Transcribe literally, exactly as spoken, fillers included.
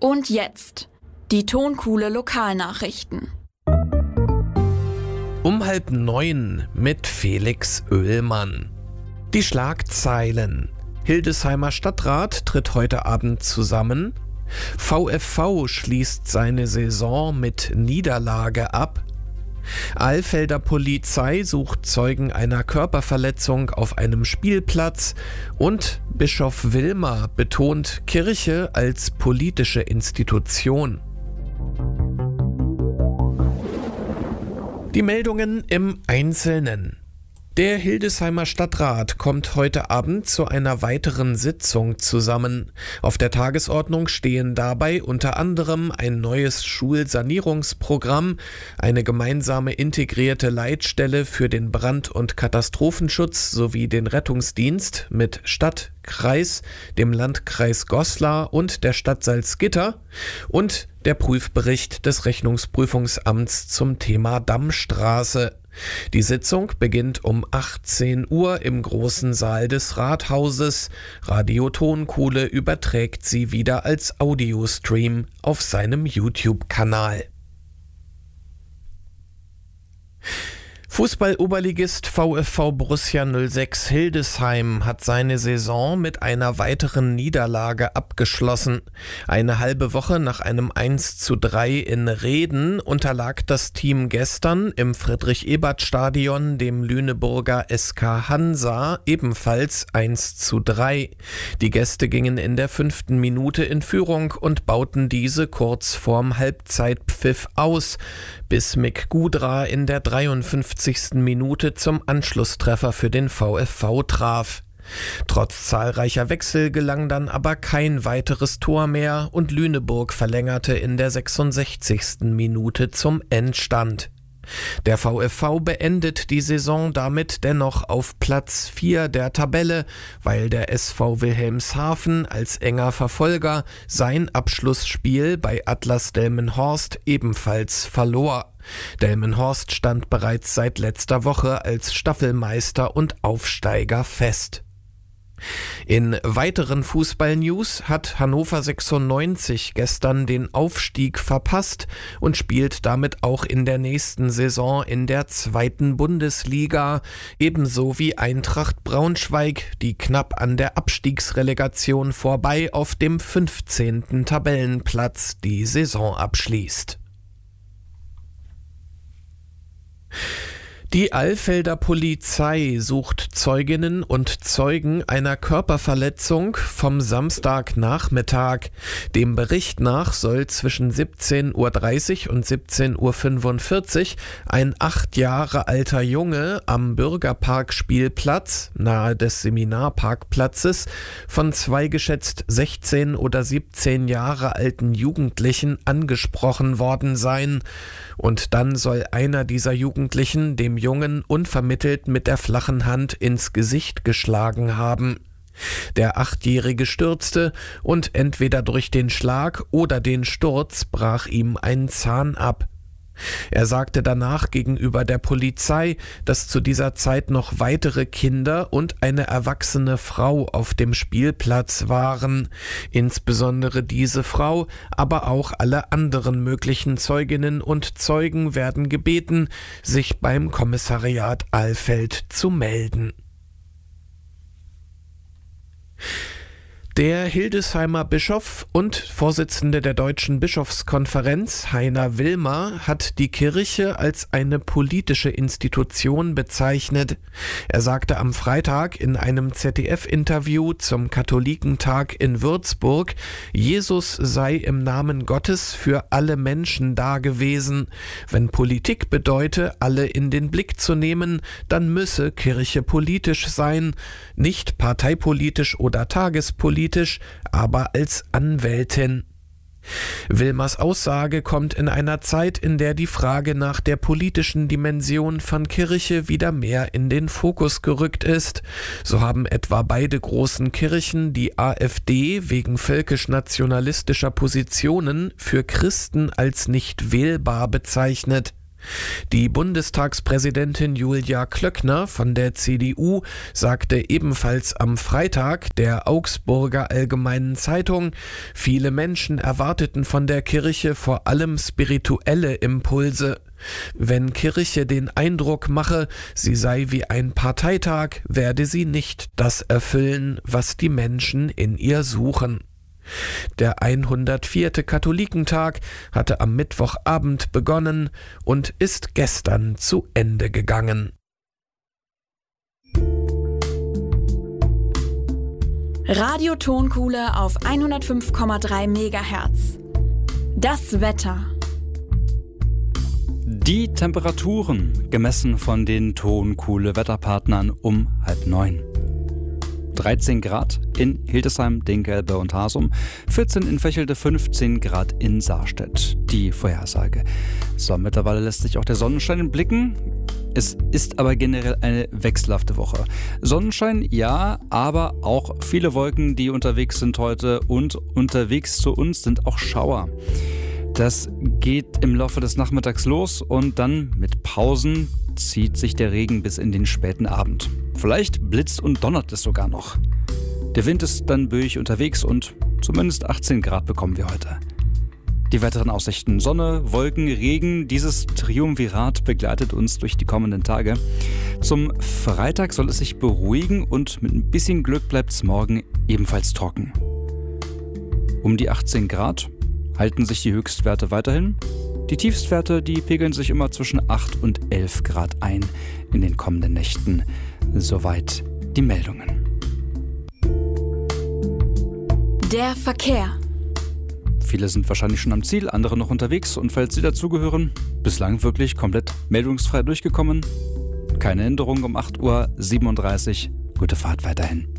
Und jetzt die Tonkuhle Lokalnachrichten. Um halb neun mit Felix Oehlmann. Die Schlagzeilen. Hildesheimer Stadtrat tritt heute Abend zusammen. VfV schließt seine Saison mit Niederlage ab. Alfelder Polizei sucht Zeugen einer Körperverletzung auf einem Spielplatz und Bischof Wilmer betont Kirche als politische Institution. Die Meldungen im Einzelnen. Der Hildesheimer Stadtrat kommt heute Abend zu einer weiteren Sitzung zusammen. Auf der Tagesordnung stehen dabei unter anderem ein neues Schulsanierungsprogramm, eine gemeinsame integrierte Leitstelle für den Brand- und Katastrophenschutz sowie den Rettungsdienst mit Stadt, Kreis, dem Landkreis Goslar und der Stadt Salzgitter und der Prüfbericht des Rechnungsprüfungsamts zum Thema Dammstraße. Die Sitzung beginnt um achtzehn Uhr im großen Saal des Rathauses. Radio Tonkuhle überträgt sie wieder als Audiostream auf seinem YouTube-Kanal. Fußball-Oberligist VfV Borussia null sechs Hildesheim hat seine Saison mit einer weiteren Niederlage abgeschlossen. Eine halbe Woche nach einem eins zu drei in Rheden unterlag das Team gestern im Friedrich-Ebert-Stadion dem Lüneburger S K Hansa ebenfalls eins zu drei. Die Gäste gingen in der fünften Minute in Führung und bauten diese kurz vorm Halbzeitpfiff aus, bis Mick Gudra in der dreiundfünfzigsten Minute zum Anschlusstreffer für den VfV traf. Trotz zahlreicher Wechsel gelang dann aber kein weiteres Tor mehr und Lüneburg verlängerte in der sechsundsechzigsten Minute zum Endstand. Der VfV beendet die Saison damit dennoch auf Platz vier der Tabelle, weil der S V Wilhelmshaven als enger Verfolger sein Abschlussspiel bei Atlas Delmenhorst ebenfalls verlor. Delmenhorst stand bereits seit letzter Woche als Staffelmeister und Aufsteiger fest. In weiteren Fußball-News hat Hannover sechsundneunzig gestern den Aufstieg verpasst und spielt damit auch in der nächsten Saison in der zweiten Bundesliga, ebenso wie Eintracht Braunschweig, die knapp an der Abstiegsrelegation vorbei auf dem fünfzehnten Tabellenplatz die Saison abschließt. Die Alfelder Polizei sucht Zeuginnen und Zeugen einer Körperverletzung vom Samstagnachmittag. Dem Bericht nach soll zwischen siebzehn Uhr dreißig und siebzehn Uhr fünfundvierzig ein acht Jahre alter Junge am Bürgerparkspielplatz nahe des Seminarparkplatzes von zwei geschätzt sechzehn oder siebzehn Jahre alten Jugendlichen angesprochen worden sein. Und dann soll einer dieser Jugendlichen dem Jungen unvermittelt mit der flachen Hand ins Gesicht geschlagen haben. Der Achtjährige stürzte und entweder durch den Schlag oder den Sturz brach ihm ein Zahn ab. Er sagte danach gegenüber der Polizei, dass zu dieser Zeit noch weitere Kinder und eine erwachsene Frau auf dem Spielplatz waren. Insbesondere diese Frau, aber auch alle anderen möglichen Zeuginnen und Zeugen werden gebeten, sich beim Kommissariat Alfeld zu melden. Der Hildesheimer Bischof und Vorsitzende der Deutschen Bischofskonferenz, Heiner Wilmer, hat die Kirche als eine politische Institution bezeichnet. Er sagte am Freitag in einem Z D F-Interview zum Katholikentag in Würzburg, Jesus sei im Namen Gottes für alle Menschen da gewesen. Wenn Politik bedeute, alle in den Blick zu nehmen, dann müsse Kirche politisch sein, nicht parteipolitisch oder tagespolitisch, aber als Anwältin. Wilmers Aussage kommt in einer Zeit, in der die Frage nach der politischen Dimension von Kirche wieder mehr in den Fokus gerückt ist. So haben etwa beide großen Kirchen die AfD wegen völkisch-nationalistischer Positionen für Christen als nicht wählbar bezeichnet. Die Bundestagspräsidentin Julia Klöckner von der C D U sagte ebenfalls am Freitag der Augsburger Allgemeinen Zeitung, viele Menschen erwarteten von der Kirche vor allem spirituelle Impulse. Wenn Kirche den Eindruck mache, sie sei wie ein Parteitag, werde sie nicht das erfüllen, was die Menschen in ihr suchen. Der hundertvierte Katholikentag hatte am Mittwochabend begonnen und ist gestern zu Ende gegangen. Radio Tonkuhle auf hundertfünf Komma drei Megahertz. Das Wetter. Die Temperaturen, gemessen von den Tonkuhle-Wetterpartnern um halb neun. dreizehn Grad in Hildesheim, Dinkelbe und Hasum, vierzehn in Vechelde, fünfzehn Grad in Saarstedt. Die Vorhersage. So, mittlerweile lässt sich auch der Sonnenschein blicken. Es ist aber generell eine wechselhafte Woche. Sonnenschein, ja, aber auch viele Wolken, die unterwegs sind heute, und unterwegs zu uns sind auch Schauer. Das geht im Laufe des Nachmittags los und dann mit Pausen zieht sich der Regen bis in den späten Abend. Vielleicht blitzt und donnert es sogar noch. Der Wind ist dann böig unterwegs und zumindest achtzehn Grad bekommen wir heute. Die weiteren Aussichten: Sonne, Wolken, Regen. Dieses Triumvirat begleitet uns durch die kommenden Tage. Zum Freitag soll es sich beruhigen und mit ein bisschen Glück bleibt es morgen ebenfalls trocken. Um die achtzehn Grad halten sich die Höchstwerte weiterhin. Die Tiefstwerte, die pegeln sich immer zwischen acht und elf Grad ein in den kommenden Nächten. Soweit die Meldungen. Der Verkehr. Viele sind wahrscheinlich schon am Ziel, andere noch unterwegs, und falls Sie dazugehören, bislang wirklich komplett meldungsfrei durchgekommen. Keine Änderung um acht Uhr siebenunddreißig. Gute Fahrt weiterhin.